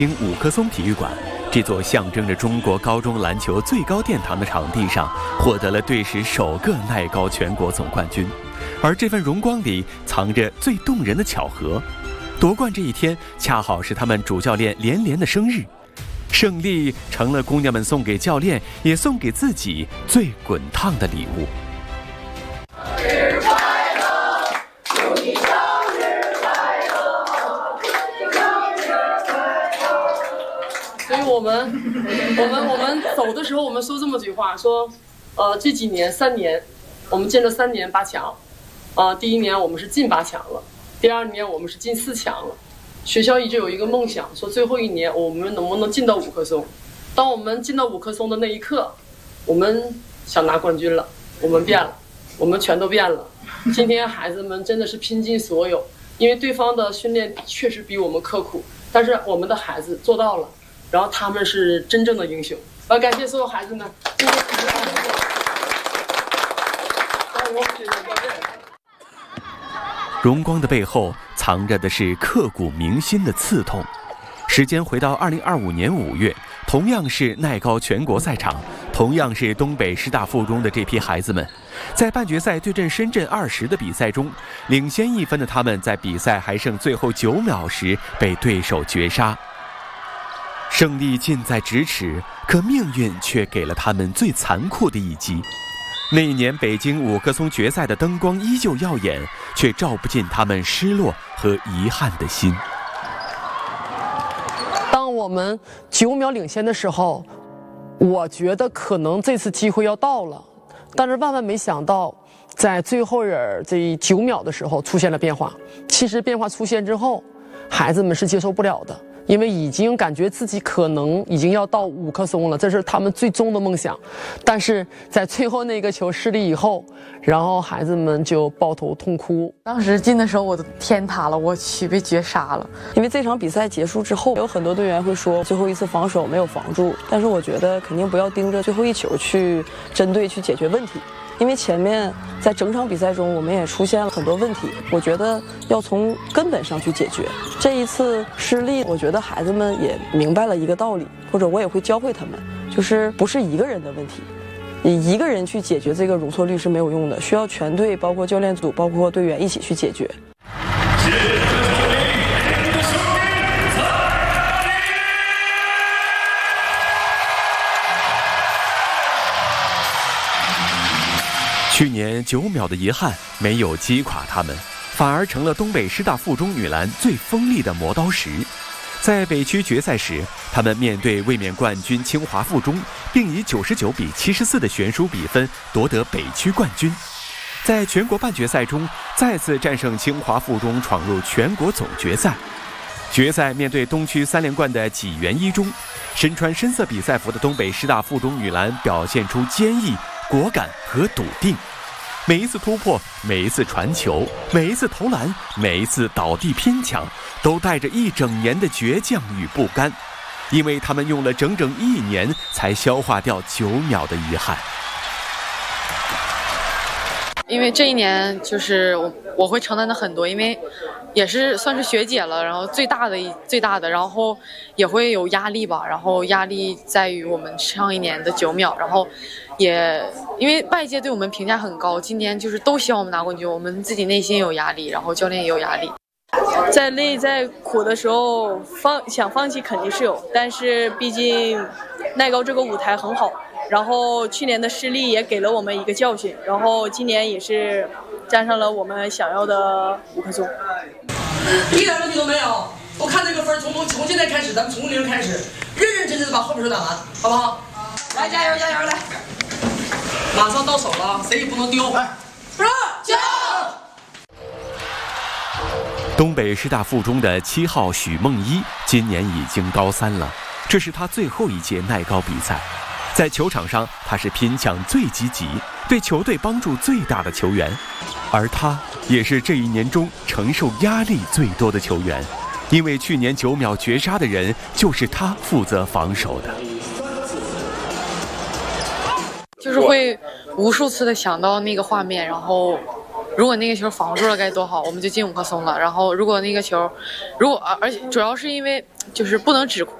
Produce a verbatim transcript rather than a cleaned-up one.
京五棵松体育馆，这座象征着中国高中篮球最高殿堂的场地上，获得了队史首个奈高全国总冠军。而这份荣光里藏着最动人的巧合，夺冠这一天恰好是他们主教练连连的生日，胜利成了姑娘们送给教练，也送给自己最滚烫的礼物。 所以我们，我们，我们走的时候，我们说这么句话，说，呃，这几年三年，我们进了三年八强，呃，第一年我们是进八强了，第二年我们是进四强了。学校一直有一个梦想，说最后一年我们能不能进到五棵松？当我们进到五棵松的那一刻，我们想拿冠军了，我们变了，我们全都变了。今天孩子们真的是拼尽所有，因为对方的训练确实比我们刻苦，但是我们的孩子做到了。然后他们是真正的英雄，我要感谢所有孩子们。加油！谢谢教练。 荣光的背后藏着的是刻骨铭心的刺痛。时间回到二零二五年五月，同样是奈高全国赛场，同样是东北师大附中的这批孩子们，在半决赛对阵深圳二十的比赛中，领先一分的他们在比赛还剩最后九秒时被对手绝杀。胜利近在咫尺，可命运却给了他们最残酷的一击。那一年北京五棵松决赛的灯光依旧耀眼，却照不进他们失落和遗憾的心。 当我们九秒领先的时候，我觉得可能这次机会要到了，但是万万没想到，在最后人这九秒的时候出现了变化。其实变化出现之后，孩子们是接受不了的。因为已经感觉自己可能已经要到五棵松了，这是他们最终的梦想。但是在最后那个球失利以后，然后孩子们就抱头痛哭。 当时进的时候我的天塌了，我去被绝杀了。 因为这场比赛结束之后，有很多队员会说最后一次防守没有防住，但是我觉得肯定不要盯着最后一球去针对去解决问题。因为前面在整场比赛中我们也出现了很多问题，我觉得要从根本上去解决。这一次失利，我觉得孩子们也明白了一个道理，或者我也会教会他们，就是不是一个人的问题，你一个人去解决这个容错率是没有用的，需要全队包括教练组包括队员一起去解决。 去年九秒的遗憾没有击垮他们，反而成了东北师大附中女篮最锋利的磨刀石。在北区决赛时，他们面对卫冕冠军清华附中，并以九十九比七十四的悬殊比分夺得北区冠军。在全国半决赛中，再次战胜清华附中，闯入全国总决赛。决赛面对东区三连冠的济源一中，身穿深色比赛服的东北师大附中女篮表现出坚毅、果敢和笃定。每一次突破，每一次传球，每一次投篮，每一次倒地拼抢，都带着一整年的倔强与不甘，因为他们用了整整一年才消化掉九秒的遗憾。 因为这一年就是我我会承担的很多，因为也是算是学姐了，然后最大的最大的，然后也会有压力吧，然后压力在于我们上一年的九秒，然后也因为外界对我们评价很高，今年就是都希望我们拿冠军，我们自己内心有压力，然后教练也有压力。 在累在苦的时候放想放弃肯定是有，但是毕竟奈高这个舞台很好，然后去年的失利也给了我们一个教训，然后今年也是站上了我们想要的五棵松。 一点问题都没有，我看这个分从从现在开始，咱们从零开始，认认真真的把后边球打完，好不好？来，加油加油来！马上到手了，谁也不能丢。来，是加油！ 东北师大附中的七号许梦一今年已经高三了，这是他最后一届奈高比赛。在球场上，他是拼抢最积极，对球队帮助最大的球员，而他也是这一年中承受压力最多的球员，因为去年九秒绝杀的人就是他负责防守的。 就是会无数次的想到那个画面，然后如果那个球防住了该多好，我们就进五棵松了。然后如果那个球，如果而且主要是因为就是不能只